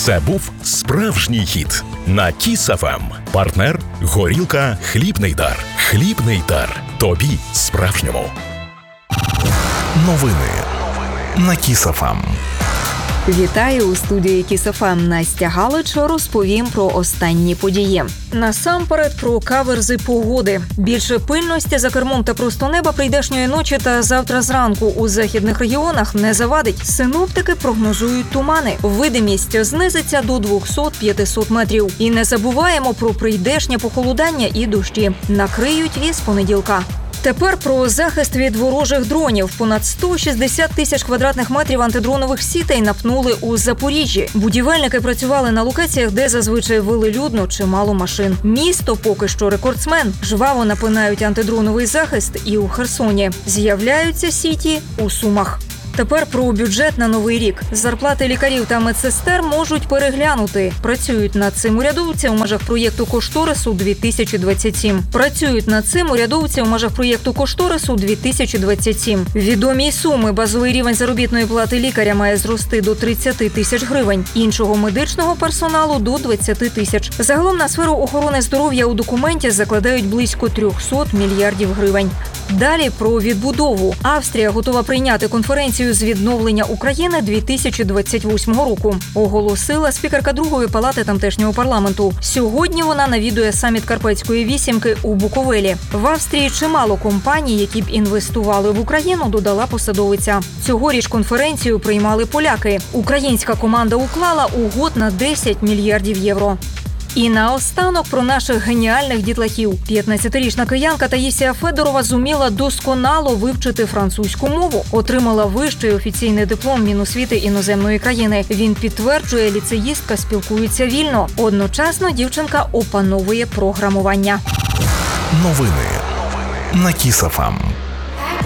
Це був справжній хіт на Кіс ФМ. Партнер – горілка «Хлібний дар». «Хлібний дар». Тобі справжньому. Новини на Кіс ФМ. Вітаю у студії Кіс ФМ. Настя Галич. Розповім про останні події. Насамперед про каверзи погоди. Більше пильності за кермом та просто неба прийдешньої ночі та завтра зранку у західних регіонах не завадить. Синоптики прогнозують тумани. Видимість знизиться до 200-500 метрів. І не забуваємо про прийдешнє похолодання і дощі. Накриють із понеділка. Тепер про захист від ворожих дронів. Понад 160 тисяч квадратних метрів антидронових сітей напнули у Запоріжжі. Будівельники працювали на локаціях, де зазвичай велелюдно чи мало машин. Місто поки що рекордсмен. Жваво напинають антидроновий захист і у Херсоні. З'являються сіті у Сумах. Тепер про бюджет на новий рік. Зарплати лікарів та медсестер можуть переглянути. Працюють над цим урядовці у межах проєкту кошторису 2027. Відомі суми. Базовий рівень заробітної плати лікаря має зрости до 30 тисяч гривень. Іншого медичного персоналу – до 20 тисяч. Загалом на сферу охорони здоров'я у документі закладають близько 300 мільярдів гривень. Далі про відбудову. Австрія готова прийняти конференцію з відновлення України 2028 року, оголосила спікерка Другої палати тамтешнього парламенту. Сьогодні вона навідує саміт Карпатської вісімки у Буковелі. В Австрії чимало компаній, які б інвестували в Україну, додала посадовиця. Цьогоріч конференцію приймали поляки. Українська команда уклала угод на 10 мільярдів євро. І наостанок про наших геніальних дітлахів. 15-річна киянка Таїсія Федорова зуміла досконало вивчити французьку мову. Отримала вищий офіційний диплом Міносвіти іноземної країни. Він підтверджує, ліцеїстка спілкується вільно. Одночасно дівчинка опановує програмування. Новини на Кіс ФМ.